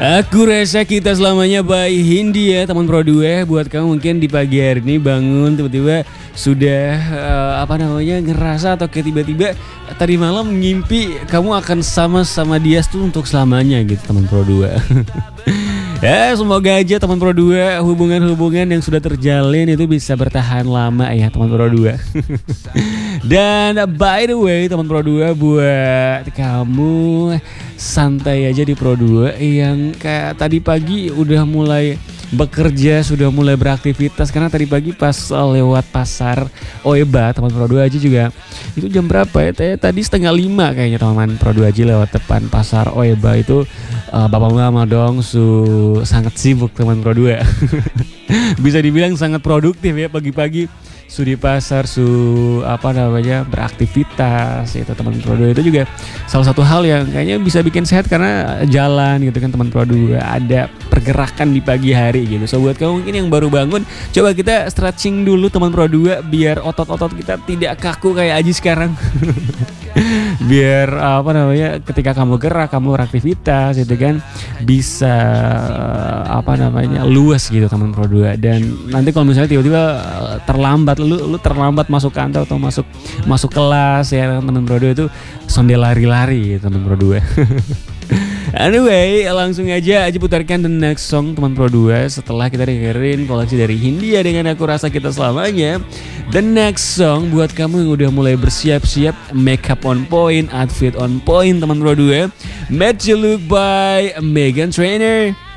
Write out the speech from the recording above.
Aku rasa kita selamanya by Hindia teman Pro 2. Buat kamu mungkin di pagi hari ini bangun tiba-tiba sudah ngerasa atau kayak tiba-tiba tadi malam ngimpi kamu akan sama dia tuh untuk selamanya gitu teman Pro 2. Ya semoga aja teman Pro 2 hubungan-hubungan yang sudah terjalin itu bisa bertahan lama ya teman Pro 2. Dan by the way teman Pro 2, buat kamu santai aja di Pro 2 yang kayak tadi pagi udah mulai bekerja, sudah mulai beraktivitas. Karena tadi pagi pas lewat pasar Oeba teman Pro 2 aja juga, itu jam berapa ya? Tadi 4:30 kayaknya teman Pro 2 aja lewat depan pasar Oeba itu. Bapak mama dong sangat sibuk teman Pro 2. Bisa dibilang sangat produktif ya pagi-pagi. Di pasar beraktivitas itu teman Pro 2 itu juga salah satu hal yang kayaknya bisa bikin sehat karena jalan gitu kan teman Pro 2, ada pergerakan di pagi hari gitu. So buat kamu mungkin yang baru bangun, coba kita stretching dulu teman Pro 2 biar otot-otot kita tidak kaku kayak Aji sekarang. Biar ketika kamu gerak, kamu beraktivitas gitu kan bisa luas gitu teman Pro 2. Dan nanti kalau misalnya tiba-tiba terlambat, lu terlambat masuk kantor atau masuk kelas ya teman Pro 2 itu sondel lari-lari gitu, teman Pro 2. Anyway, langsung aja putarkan the next song teman Pro 2 setelah kita dengerin koleksi dari Hindia dengan Aku Rasa Kita Selamanya. The next song buat kamu yang udah mulai bersiap-siap, makeup on point, outfit on point teman Pro 2. Made You Look by Meghan Trainor.